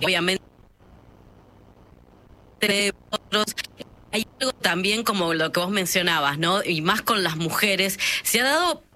obviamente otros. Hay algo también como lo que vos mencionabas, ¿no? Y más con las mujeres, se ha dado